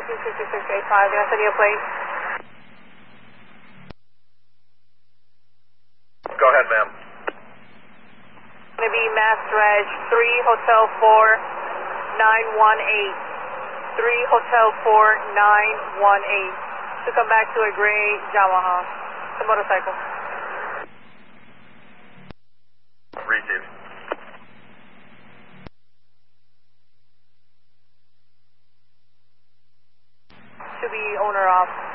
26685. Can I send you a plate? Go ahead, ma'am. Going to be Mass Reg 3 Hotel 4 918. 3 Hotel 4 918. To come back to a gray Yamaha. It's a motorcycle. Received. To be owner off.